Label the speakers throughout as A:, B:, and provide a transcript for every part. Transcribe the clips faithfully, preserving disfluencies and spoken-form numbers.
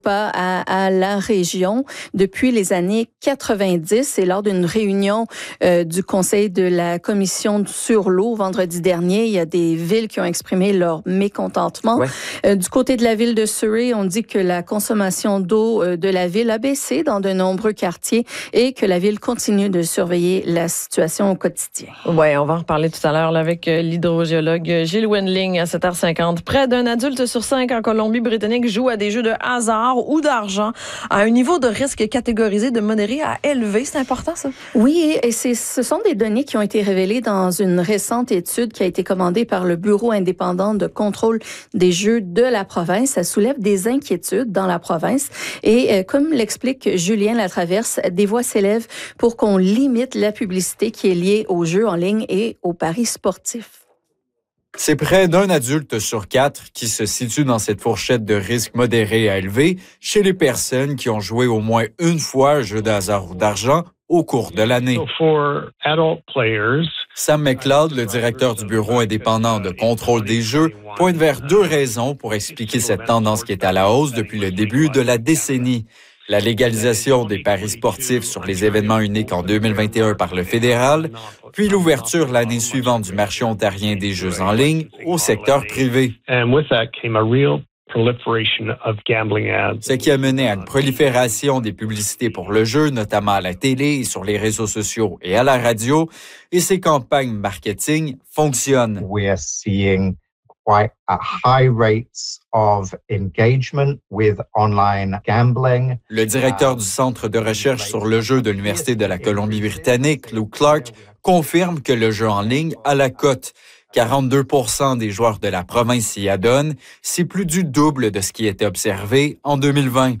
A: pas à, à la région depuis les années quatre-vingt-dix et lors d'une réunion euh, du Conseil de la Commission sur l'eau vendredi dernier, il y a des villes qui ont exprimé leur mécontentement. Ouais. Euh, du côté de la ville de Surrey, on dit que la consommation d'eau euh, de la ville a baissé dans de nombreux quartiers et que la ville continue de surveiller la situation au quotidien.
B: Oui, on va en reparler tout à l'heure là, avec euh, l'hydrogéologue Gilles Wendling à sept heures cinquante. Près d'un adulte sur cinq en Colombie-Britannique joue à des jeux de hasard ou d'argent à un niveau de risque catégorisé de modéré à élevé. C'est important, ça?
A: Oui, et c'est, ce sont des données qui ont été révélées dans une récente étude qui a été commandée par le Bureau indépendant de contrôle des jeux de la province. Ça soulève des inquiétudes dans la province. Et euh, comme l'explique Julien Latraverse, des voix s'élèvent pour qu'on limite la publicité qui est liée aux jeux en ligne et aux paris sportifs.
C: C'est près d'un adulte sur quatre qui se situe dans cette fourchette de risque modéré à élevé chez les personnes qui ont joué au moins une fois un jeu de hasard ou d'argent au cours de l'année. Sam McLeod, le directeur du Bureau indépendant de contrôle des jeux, pointe vers deux raisons pour expliquer cette tendance qui est à la hausse depuis le début de la décennie. La légalisation des paris sportifs sur les événements uniques en deux mille vingt et un par le fédéral, puis l'ouverture l'année suivante du marché ontarien des jeux en ligne au secteur privé. Ce qui a mené à une prolifération des publicités pour le jeu, notamment à la télé et sur les réseaux sociaux et à la radio, et ces campagnes marketing fonctionnent.
D: We are seeing quite a high rates of engagement with online gambling.
C: Le directeur du Centre de recherche sur le jeu de l'Université de la Colombie-Britannique, Lou Clark, confirme que le jeu en ligne a la cote. quarante-deux pour cent des joueurs de la province s'y adonnent. C'est plus du double de ce qui était observé en deux mille vingt.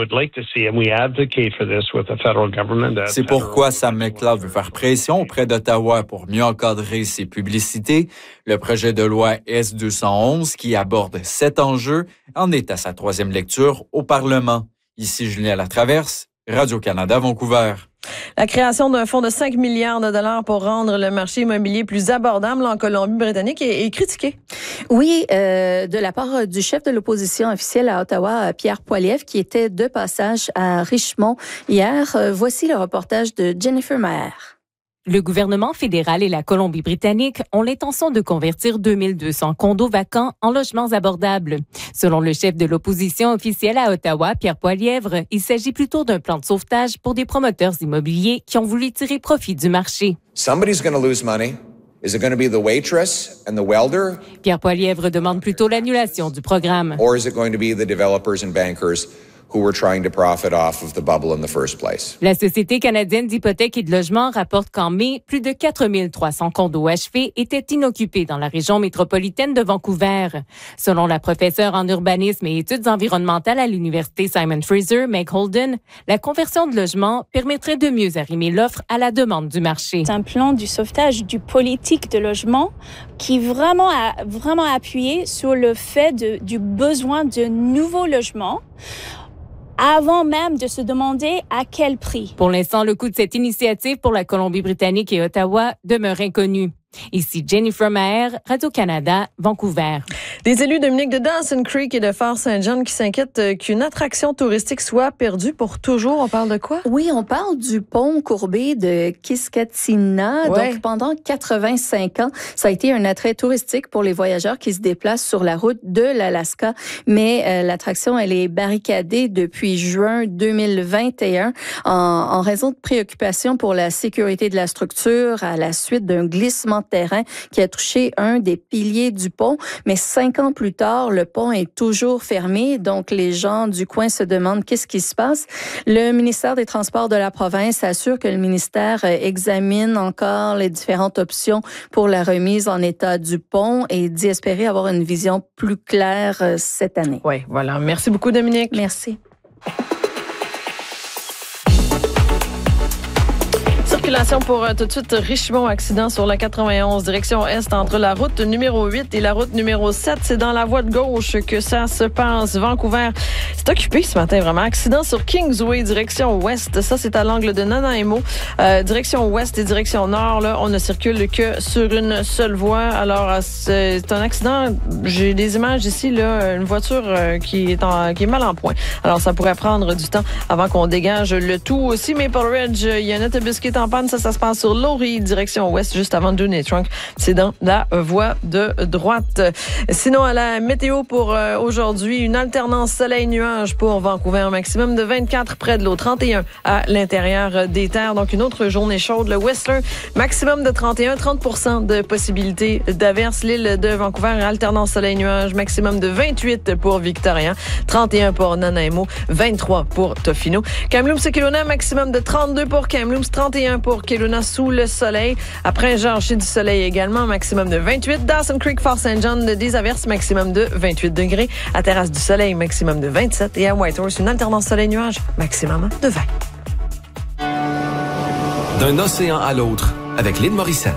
C: C'est pourquoi Sam McLeod veut faire pression auprès d'Ottawa pour mieux encadrer ses publicités. Le projet de loi S deux cent onze, qui aborde cet enjeu, en est à sa troisième lecture au Parlement. Ici Julien Latraverse, Radio-Canada, Vancouver.
B: La création d'un fonds de cinq milliards de dollars pour rendre le marché immobilier plus abordable en Colombie-Britannique est, est critiquée.
A: Oui, euh, de la part du chef de l'opposition officielle à Ottawa, Pierre Poilievre, qui était de passage à Richmond hier. Euh, voici le reportage de Jennifer Maher.
E: Le gouvernement fédéral et la Colombie-Britannique ont l'intention de convertir deux mille deux cents condos vacants en logements abordables. Selon le chef de l'opposition officielle à Ottawa, Pierre Poilievre, il s'agit plutôt d'un plan de sauvetage pour des promoteurs immobiliers qui ont voulu tirer profit du marché.
F: Somebody's going to lose money. Is it going to be the waitress and the welder?
E: Pierre Poilievre demande plutôt l'annulation du programme.
F: Or is it going to be the developers and bankers who were trying to profit off of the bubble in the first place?
E: La Société canadienne d'hypothèques et de logement rapporte qu'en mai, plus de quatre mille trois cents condos achevés étaient inoccupés dans la région métropolitaine de Vancouver. Selon la professeure en urbanisme et études environnementales à l'Université Simon Fraser, Meg Holden, la conversion de logements permettrait de mieux arrimer l'offre à la demande du marché.
G: C'est un plan du sauvetage du politique de logement qui vraiment a vraiment appuyé sur le fait de, du besoin de nouveaux logements, avant même de se demander à quel prix.
E: Pour l'instant, le coût de cette initiative pour la Colombie-Britannique et Ottawa demeure inconnu. Ici Jennifer Maher, Radio-Canada, Vancouver.
B: Des élus, Dominique, de Dawson Creek et de Fort-Saint-John qui s'inquiètent qu'une attraction touristique soit perdue pour toujours. On parle de quoi?
A: Oui, on parle du pont courbé de Kiskatina.
B: Ouais.
A: Donc, pendant quatre-vingt-cinq ans, ça a été un attrait touristique pour les voyageurs qui se déplacent sur la route de l'Alaska. Mais euh, l'attraction, elle est barricadée depuis juin deux mille vingt et un en, en raison de préoccupations pour la sécurité de la structure à la suite d'un glissement de terrain qui a touché un des piliers du pont. Mais cinq ans plus tard, le pont est toujours fermé. Donc, les gens du coin se demandent qu'est-ce qui se passe. Le ministère des Transports de la province assure que le ministère examine encore les différentes options pour la remise en état du pont et dit espérer avoir une vision plus claire cette année.
B: Oui, voilà. Merci beaucoup, Dominique.
A: Merci.
B: circulation pour euh, tout de suite Richmond, accident sur la quatre-vingt-onze, direction est entre la route numéro huit et la route numéro sept. C'est dans la voie de gauche que ça se passe. Vancouver, c'est occupé ce matin vraiment. Accident sur Kingsway, direction ouest. Ça, c'est à l'angle de Nanaimo. Euh, direction ouest et direction nord, là, on ne circule que sur une seule voie. Alors, c'est un accident. J'ai des images ici, là, une voiture euh, qui est en, qui est mal en point. Alors, ça pourrait prendre du temps avant qu'on dégage le tout. Aussi, Maple Ridge, il y a un autobus qui est en panne. Ça, ça se passe sur Laurie, direction ouest, juste avant Dune Trunk. C'est dans la voie de droite. Sinon, à la météo pour euh, aujourd'hui, une alternance soleil-nuage pour Vancouver. Un maximum de vingt-quatre près de l'eau, trente et un à l'intérieur des terres. Donc, une autre journée chaude. Le Whistler, maximum de trente et un, trente pour cent de possibilité d'averse. L'île de Vancouver, alternance soleil-nuage, maximum de vingt-huit pour Victoria, trente et un pour Nanaimo, vingt-trois pour Tofino. Kamloops et Kelowna, maximum de trente-deux pour Kamloops, trente et un pour Kelowna sous le soleil. Après Jean-Chez du soleil également, maximum de vingt-huit. Dawson Creek, Fort Saint John, des averses, maximum de vingt-huit degrés. À Terrasse du Soleil, maximum de vingt-sept. Et à Whitehorse, une alternance soleil-nuage, maximum de vingt.
H: D'un océan à l'autre, avec Lynn Morissette.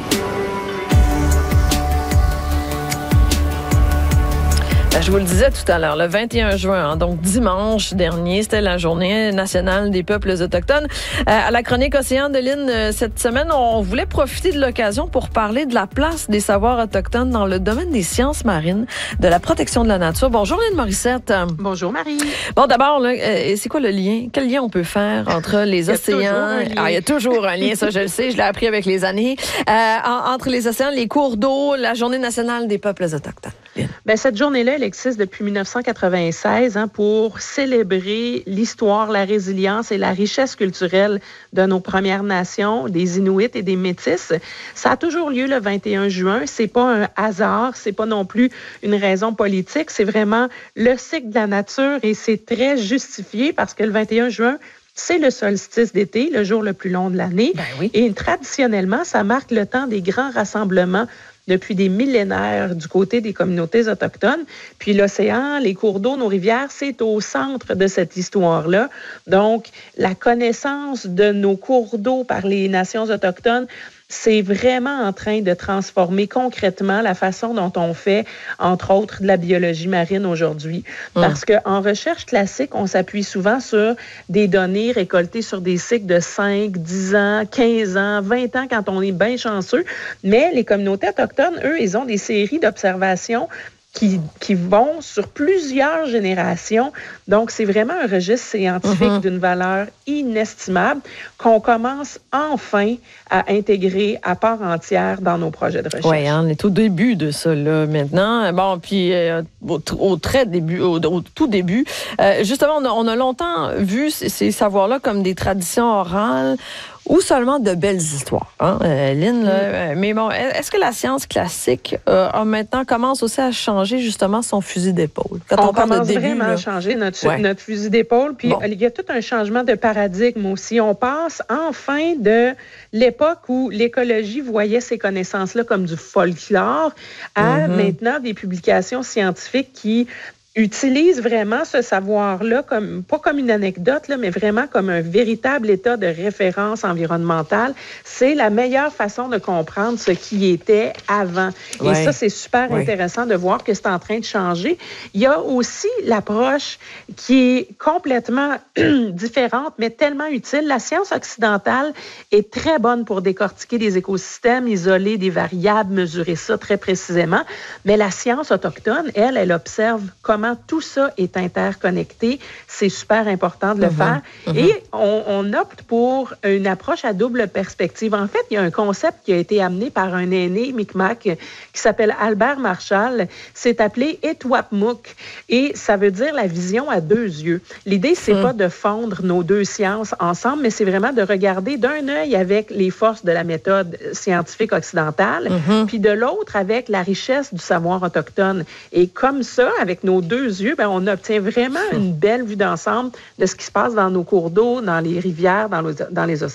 B: Je vous le disais tout à l'heure, le vingt et un juin, hein, donc dimanche dernier, c'était la journée nationale des peuples autochtones. Euh, à la chronique Océan de Lynn, euh, cette semaine, on voulait profiter de l'occasion pour parler de la place des savoirs autochtones dans le domaine des sciences marines, de la protection de la nature. Bonjour Lynn Morissette.
I: Bonjour Marie.
B: Bon, d'abord, là, euh, c'est quoi le lien? Quel lien on peut faire entre les océans? Ah, il y a toujours un lien, ça je le sais, je l'ai appris avec les années. Euh, en, entre les océans, les cours d'eau, la journée nationale des peuples autochtones.
I: Bien, cette journée-là, elle existe depuis dix-neuf cent quatre-vingt-seize hein, pour célébrer l'histoire, la résilience et la richesse culturelle de nos Premières Nations, des Inuits et des Métis. Ça a toujours lieu le vingt et un juin. C'est pas un hasard, c'est pas non plus une raison politique. C'est vraiment le cycle de la nature et c'est très justifié parce que le vingt et un juin, c'est le solstice d'été, le jour le plus long de l'année.
B: Ben oui.
I: Et traditionnellement, ça marque le temps des grands rassemblements depuis des millénaires du côté des communautés autochtones. Puis l'océan, les cours d'eau, nos rivières, c'est au centre de cette histoire-là. Donc, la connaissance de nos cours d'eau par les nations autochtones, c'est vraiment en train de transformer concrètement la façon dont on fait, entre autres, de la biologie marine aujourd'hui. Mmh. Parce qu'en recherche classique, on s'appuie souvent sur des données récoltées sur des cycles de cinq, dix ans, quinze ans, vingt ans quand on est bien chanceux. Mais les communautés autochtones, eux, ils ont des séries d'observations Qui, qui vont sur plusieurs générations. Donc, c'est vraiment un registre scientifique mm-hmm. d'une valeur inestimable qu'on commence enfin à intégrer à part entière dans nos projets de recherche.
B: Oui, hein, on est au début de ça, là, maintenant. Bon, puis euh, au, au très début, au, au tout début, euh, justement, on a, on a longtemps vu ces, ces savoirs-là comme des traditions orales ou seulement de belles histoires, hein, euh, Lynn. Là, mm. Mais bon, est-ce que la science classique euh, a maintenant commence aussi à changer justement son fusil d'épaule?
I: Quand on, on parle commence de début, vraiment là, à changer notre, ouais. notre fusil d'épaule. Puis bon. Il y a tout un changement de paradigme aussi. On passe enfin de l'époque où l'écologie voyait ces connaissances-là comme du folklore à mm-hmm. maintenant des publications scientifiques qui utilise vraiment ce savoir-là, comme, pas comme une anecdote, là, mais vraiment comme un véritable état de référence environnementale. C'est la meilleure façon de comprendre ce qui était avant. Ouais. Et ça, c'est super ouais. intéressant de voir que c'est en train de changer. Il y a aussi l'approche qui est complètement différente, mais tellement utile. La science occidentale est très bonne pour décortiquer des écosystèmes, isoler des variables, mesurer ça très précisément. Mais la science autochtone, elle, elle observe comment tout ça est interconnecté. C'est super important de le mm-hmm. faire. Mm-hmm. Et on, on opte pour une approche à double perspective. En fait, il y a un concept qui a été amené par un aîné Mi'kmaq qui s'appelle Albert Marshall. C'est appelé Etwapmuk et ça veut dire la vision à deux yeux. L'idée, c'est mm. pas de fondre nos deux sciences ensemble, mais c'est vraiment de regarder d'un œil avec les forces de la méthode scientifique occidentale, mm-hmm. puis de l'autre avec la richesse du savoir autochtone. Et comme ça, avec nos deux yeux, bien, on obtient vraiment une belle vue d'ensemble de ce qui se passe dans nos cours d'eau, dans les rivières, dans, dans les océans.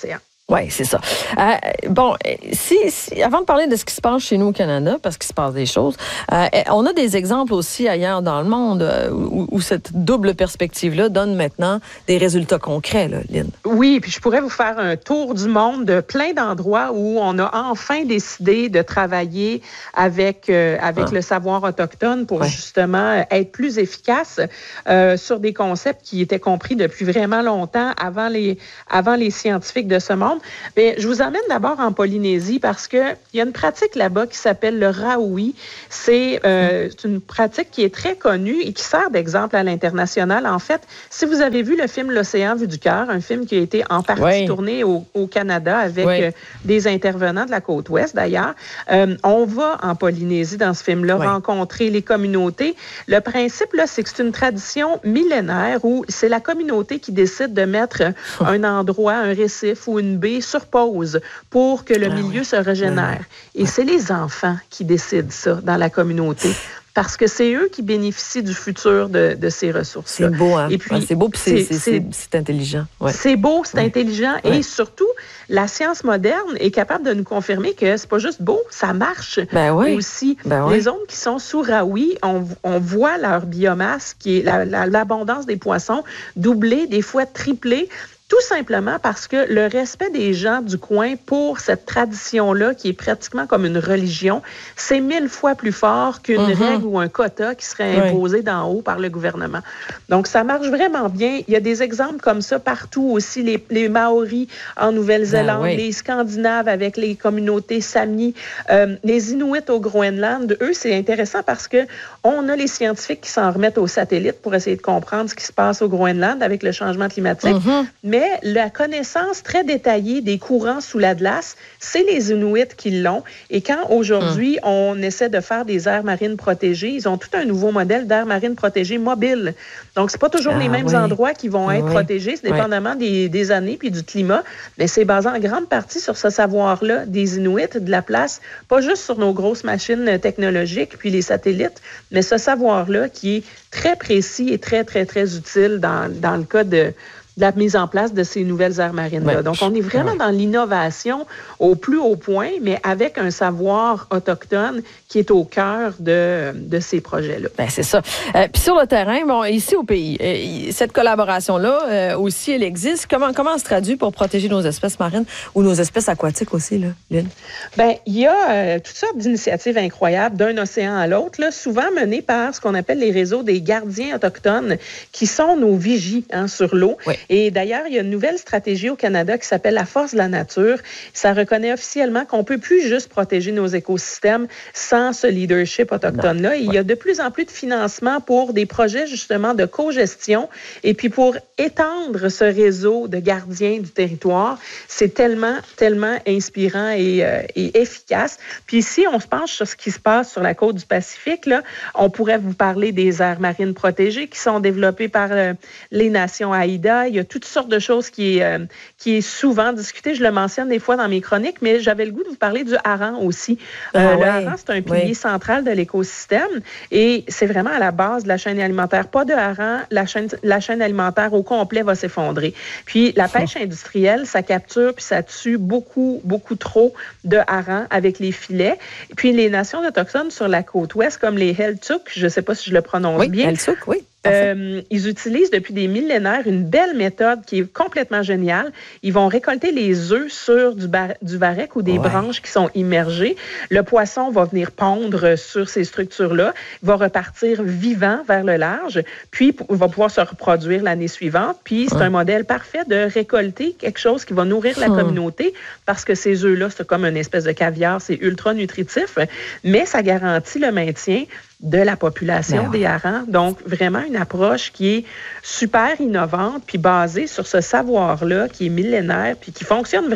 B: Oui, c'est ça. Euh, bon, si, si, avant de parler de ce qui se passe chez nous au Canada, parce qu'il se passe des choses, euh, on a des exemples aussi ailleurs dans le monde euh, où, où cette double perspective-là donne maintenant des résultats concrets, là, Lynn.
I: Oui, puis je pourrais vous faire un tour du monde de plein d'endroits où on a enfin décidé de travailler avec, euh, avec ah. le savoir autochtone pour ouais. justement être plus efficace euh, sur des concepts qui étaient compris depuis vraiment longtemps avant les, avant les scientifiques de ce monde. Bien, je vous emmène d'abord en Polynésie parce qu'il y a une pratique là-bas qui s'appelle le raoui. C'est euh, une pratique qui est très connue et qui sert d'exemple à l'international. En fait, si vous avez vu le film L'Océan vu du cœur, un film qui a été en partie oui. tourné au, au Canada avec oui. euh, des intervenants de la côte ouest d'ailleurs, euh, on va en Polynésie dans ce film-là oui. rencontrer les communautés. Le principe, là, c'est que c'est une tradition millénaire où c'est la communauté qui décide de mettre un endroit, un récif ou une sur pause pour que le ah milieu oui. se régénère. Oui. Et oui. c'est les enfants qui décident ça dans la communauté. Parce que c'est eux qui bénéficient du futur de, de ces ressources-là.
B: C'est beau, hein? Et puis, ouais, c'est beau, puis c'est, c'est, c'est, c'est intelligent. Ouais.
I: C'est beau, c'est
B: ouais.
I: intelligent. Ouais. Et surtout, la science moderne est capable de nous confirmer que c'est pas juste beau, ça marche
B: ben ouais.
I: aussi.
B: Ben
I: les
B: ouais.
I: zones qui sont sous Raoui, on, on voit leur biomasse, qui est la, la, l'abondance des poissons, doubler, des fois tripler. Tout simplement parce que le respect des gens du coin pour cette tradition-là, qui est pratiquement comme une religion, c'est mille fois plus fort qu'une mm-hmm. règle ou un quota qui serait imposé oui. d'en haut par le gouvernement. Donc, ça marche vraiment bien. Il y a des exemples comme ça partout aussi. Les, les Maoris en Nouvelle-Zélande, ben oui. les Scandinaves avec les communautés Sami, euh, les Inuits au Groenland. Eux, c'est intéressant parce que on a les scientifiques qui s'en remettent aux satellites pour essayer de comprendre ce qui se passe au Groenland avec le changement climatique. Mm-hmm. Mais la connaissance très détaillée des courants sous la glace, c'est les Inuits qui l'ont. Et quand aujourd'hui, hum. on essaie de faire des aires marines protégées, ils ont tout un nouveau modèle d'aires marines protégées mobiles. Donc, c'est pas toujours ah, les mêmes oui. endroits qui vont être oui. protégés, c'est dépendamment oui. des, des années puis du climat, mais c'est basé en grande partie sur ce savoir-là des Inuits, de la place, pas juste sur nos grosses machines technologiques puis les satellites, mais ce savoir-là qui est très précis et très, très, très utile dans, dans le cas de de la mise en place de ces nouvelles aires marines-là. Ouais. Donc, on est vraiment ouais. dans l'innovation au plus haut point, mais avec un savoir autochtone qui est au cœur de, de ces projets-là.
B: Bien, c'est ça. Euh, puis sur le terrain, bon, ici au pays, euh, cette collaboration-là euh, aussi, elle existe. Comment, comment elle se traduit pour protéger nos espèces marines ou nos espèces aquatiques aussi, là, Lynn?
I: Bien, il y a euh, toutes sortes d'initiatives incroyables d'un océan à l'autre, là, souvent menées par ce qu'on appelle les réseaux des gardiens autochtones, qui sont nos vigies hein, sur l'eau. Oui. Et d'ailleurs, il y a une nouvelle stratégie au Canada qui s'appelle la force de la nature. Ça reconnaît officiellement qu'on ne peut plus juste protéger nos écosystèmes sans ce leadership autochtone-là. Non. Il ouais. y a de plus en plus de financement pour des projets justement de co-gestion et puis pour étendre ce réseau de gardiens du territoire. C'est tellement, tellement inspirant et, euh, et efficace. Puis ici, on se penche sur ce qui se passe sur la côte du Pacifique. Là. On pourrait vous parler des aires marines protégées qui sont développées par euh, les nations AIDA. Il y a toutes sortes de choses qui est, euh, qui est souvent discutées. Je le mentionne des fois dans mes chroniques, mais j'avais le goût de vous parler du hareng aussi. Euh, ah, le ouais. hareng, c'est un pilier oui. central de l'écosystème et c'est vraiment à la base de la chaîne alimentaire. Pas de hareng, la chaîne, la chaîne alimentaire au complet va s'effondrer. Puis la pêche industrielle, ça capture puis ça tue beaucoup, beaucoup trop de harengs avec les filets. Puis les nations autochtones sur la côte ouest, comme les Heiltsuk, je ne sais pas si je le prononce
B: oui,
I: bien.
B: Heiltsuk, oui.
I: Euh, ils utilisent depuis des millénaires une belle méthode qui est complètement géniale. Ils vont récolter les œufs sur du, bar- du varech ou des ouais. branches qui sont immergées. Le poisson va venir pondre sur ces structures-là, va repartir vivant vers le large, puis va pouvoir se reproduire l'année suivante. Puis c'est ouais. un modèle parfait de récolter quelque chose qui va nourrir la hum. communauté parce que ces œufs-là, c'est comme une espèce de caviar, c'est ultra nutritif, mais ça garantit le maintien de la population ben des harengs. Donc, vraiment une approche qui est super innovante puis basée sur ce savoir-là qui est millénaire puis qui fonctionne vraiment.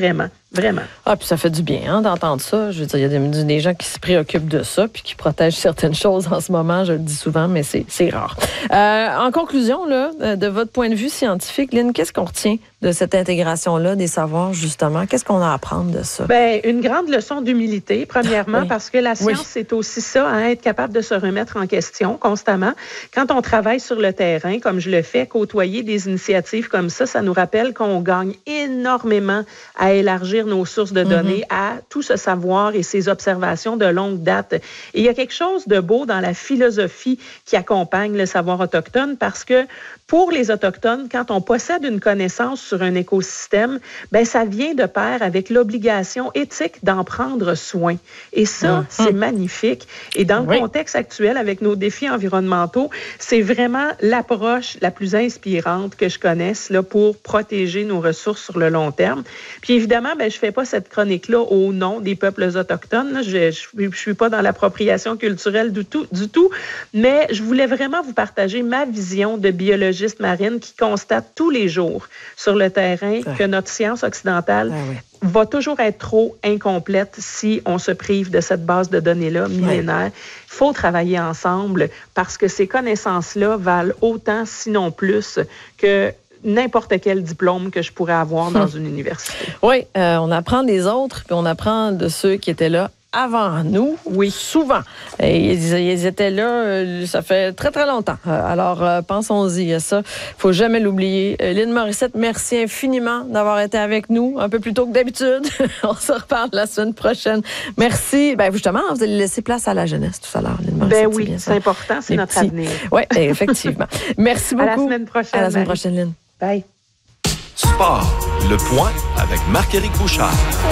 I: Vraiment.
B: Ah, puis ça fait du bien hein, d'entendre ça. Je veux dire, il y a des, des gens qui se préoccupent de ça puis qui protègent certaines choses en ce moment. Je le dis souvent, mais c'est, c'est rare. Euh, en conclusion, là, de votre point de vue scientifique, Lynn, qu'est-ce qu'on retient de cette intégration-là des savoirs, justement? Qu'est-ce qu'on a à apprendre de ça?
I: Bien, une grande leçon d'humilité, premièrement, oui. parce que la science, oui. c'est aussi ça, hein, être capable de se remettre en question constamment. Quand on travaille sur le terrain, comme je le fais, côtoyer des initiatives comme ça, ça nous rappelle qu'on gagne énormément à élargir nos sources de données, mm-hmm. à tout ce savoir et ces observations de longue date. Et il y a quelque chose de beau dans la philosophie qui accompagne le savoir autochtone parce que pour les Autochtones, quand on possède une connaissance sur un écosystème, ben ça vient de pair avec l'obligation éthique d'en prendre soin. Et ça, mmh. c'est magnifique. Et dans le oui. contexte actuel, avec nos défis environnementaux, c'est vraiment l'approche la plus inspirante que je connaisse là, pour protéger nos ressources sur le long terme. Puis évidemment, ben, je fais pas cette chronique-là au nom des peuples autochtones. Là. Je, je, je suis pas dans l'appropriation culturelle du tout, du tout, mais je voulais vraiment vous partager ma vision de biologie marine qui constate tous les jours sur le terrain que notre science occidentale ah oui. va toujours être trop incomplète si on se prive de cette base de données-là millénaire. Il faut travailler ensemble parce que ces connaissances-là valent autant, sinon plus, que n'importe quel diplôme que je pourrais avoir dans hum. une université.
B: Oui, euh, on apprend des autres, puis on apprend de ceux qui étaient là avant nous, oui, souvent. Et ils, ils étaient là, euh, ça fait très, très longtemps. Euh, alors, euh, pensons-y à ça. Il ne faut jamais l'oublier. Euh, Lynn Morissette, merci infiniment d'avoir été avec nous un peu plus tôt que d'habitude. On se reparle la semaine prochaine. Merci. Ben, justement, vous allez laisser place à la jeunesse tout à l'heure, Lynn Morissette.
I: Ben oui, c'est, c'est important, c'est Les notre petits... avenir.
B: Oui, effectivement. Merci beaucoup.
I: À la semaine prochaine.
B: À la semaine prochaine, Lynn.
I: Bye.
H: Sport, le point avec Marc-Éric Bouchard.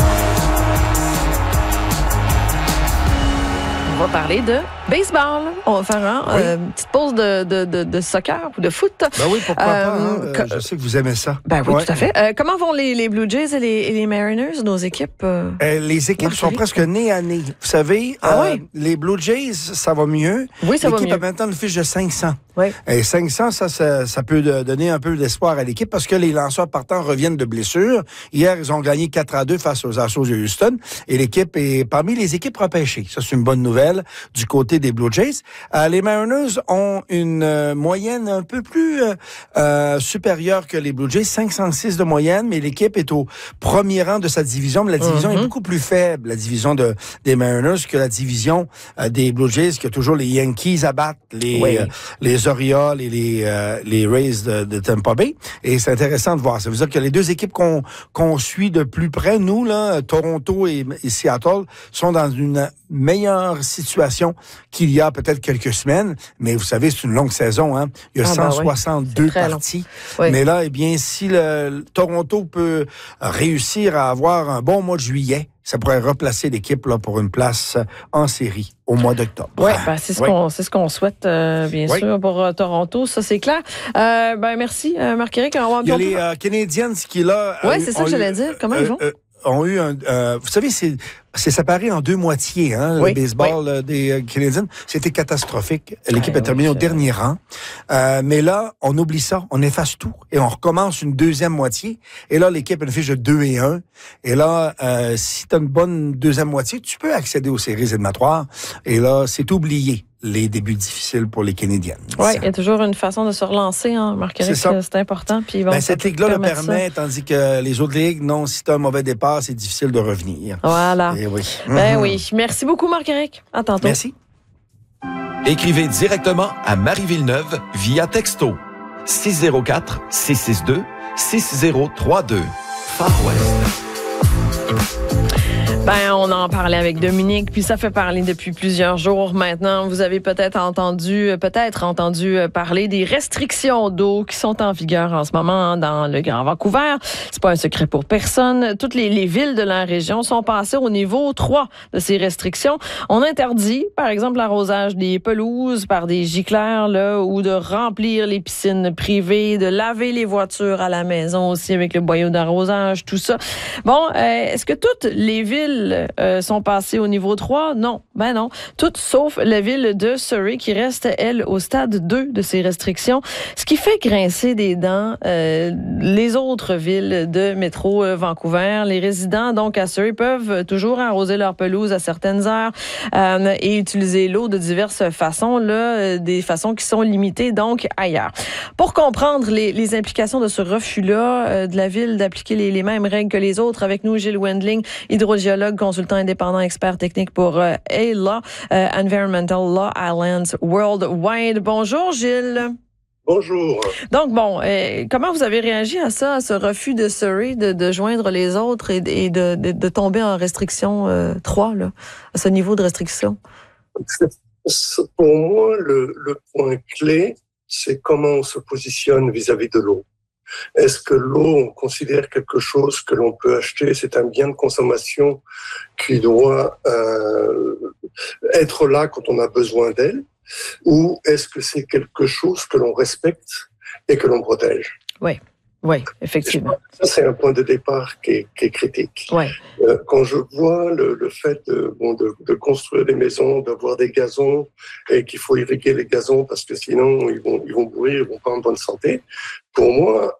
B: On va parler de baseball. On va faire hein, oui. euh, une petite pause de, de, de, de soccer ou de foot.
J: Ben oui, pourquoi euh, pas. Hein? Euh, que, je sais que vous aimez ça.
B: Ben oui,
J: ouais.
B: tout à fait. Euh, comment vont les, les Blue Jays et les, et les Mariners, nos équipes? Euh,
J: euh, les équipes sont presque nez à nez. Vous savez, ah, euh, oui. les Blue Jays, ça va mieux.
B: Oui, ça
J: L'équipe
B: va mieux.
J: a maintenant une fiche de cinq cents.
B: Oui.
J: Et cinq cents, ça, ça, ça peut donner un peu d'espoir à l'équipe parce que les lanceurs partants reviennent de blessures. Hier, ils ont gagné quatre à deux face aux Astros de Houston. Et l'équipe est parmi les équipes repêchées. Ça, c'est une bonne nouvelle du côté des Blue Jays. Euh, les Mariners ont une euh, moyenne un peu plus euh, euh, supérieure que les Blue Jays, cinq cent six de moyenne, mais l'équipe est au premier rang de sa division. Mais la division mm-hmm. est beaucoup plus faible, la division de, des Mariners, que la division euh, des Blue Jays, qui a toujours les Yankees à battre, les, oui. euh, les Orioles et les, euh, les Rays de, de Tampa Bay. Et c'est intéressant de voir. Ça veut dire que les deux équipes qu'on, qu'on suit de plus près, nous, là, Toronto et, et Seattle, sont dans une meilleure situation qu'il y a peut-être quelques semaines, mais vous savez, c'est une longue saison, hein. Il y a ah cent soixante-deux ben oui. parties. Oui. Mais là, eh bien, si le, le Toronto peut réussir à avoir un bon mois de juillet, ça pourrait replacer l'équipe là pour une place en série au mois d'octobre.
B: Oui, ben, c'est ce oui. qu'on c'est ce qu'on souhaite euh, bien oui. sûr pour euh, Toronto, ça c'est clair. Euh, ben merci euh, Marc-Éric.
J: Il y a les euh, Canadiens qui là.
B: Oui, c'est ça que j'allais dire. Comment euh, ils vont? Euh,
J: ont eu un, euh, vous savez, c'est, c'est séparé en deux moitiés, hein, oui, le baseball oui. des euh, Canadiens. C'était catastrophique. L'équipe ouais, a terminé oui, au dernier rang. Euh, mais là, on oublie ça, on efface tout et on recommence une deuxième moitié. Et là, l'équipe a une fiche de deux et un. Et là, euh, si tu as une bonne deuxième moitié, tu peux accéder aux séries éliminatoires. Et là, c'est oublié. Les débuts difficiles pour les Canadiennes.
B: Oui, il y a toujours une façon de se relancer, hein, Marc-Éric, c'est, c'est important. Puis
J: ben, cette ligue-là le permet, ça. Tandis que les autres ligues, non, si tu as un mauvais départ, c'est difficile de revenir.
B: Voilà.
J: Et oui.
B: Ben
J: mmh.
B: oui. Merci beaucoup, Marc-Éric. À tantôt.
J: Merci.
H: Écrivez directement à Marie Villeneuve via texto six zéro quatre, six six deux, six zéro trois deux. Far West.
B: Ben, on en parlait avec Dominique, puis ça fait parler depuis plusieurs jours maintenant. Vous avez peut-être entendu, peut-être entendu parler des restrictions d'eau qui sont en vigueur en ce moment dans le Grand Vancouver. C'est pas un secret pour personne. Toutes les, les villes de la région sont passées au niveau trois de ces restrictions. On interdit, par exemple, l'arrosage des pelouses par des gicleurs, là, ou de remplir les piscines privées, de laver les voitures à la maison aussi avec le boyau d'arrosage, tout ça. Bon, euh, est-ce que toutes les villes villes euh, sont passées au niveau trois? Non, ben non. Toutes sauf la ville de Surrey qui reste, elle, au stade deux de ces restrictions. Ce qui fait grincer des dents euh, les autres villes de métro euh, Vancouver. Les résidents, donc, à Surrey peuvent toujours arroser leur pelouse à certaines heures euh, et utiliser l'eau de diverses façons, là, euh, des façons qui sont limitées, donc, ailleurs. Pour comprendre les, les implications de ce refus-là euh, de la ville d'appliquer les, les mêmes règles que les autres, avec nous, Gilles Wendling, hydrogéologue, consultant indépendant, expert technique pour euh, A L A, euh, Environmental Law Alliance Worldwide. Bonjour, Gilles.
K: Bonjour.
B: Donc, bon, euh, comment vous avez réagi à ça, à ce refus de Surrey de, de joindre les autres et, et de, de, de tomber en restriction euh, trois, là, à ce niveau de restriction?
K: Pour moi, le, le point clé, c'est comment on se positionne vis-à-vis de l'eau. Est-ce que l'eau, on considère quelque chose que l'on peut acheter, c'est un bien de consommation qui doit euh, être là quand on a besoin d'elle, ou est-ce que c'est quelque chose que l'on respecte et que l'on protège?
B: Oui, oui, effectivement.
K: Ça, c'est un point de départ qui est, qui est critique.
B: Ouais.
K: Euh, quand je vois le, le fait de, bon, de, de construire des maisons, d'avoir des gazons et qu'il faut irriguer les gazons parce que sinon ils vont, ils vont mourir, ils vont pas en bonne santé, pour moi,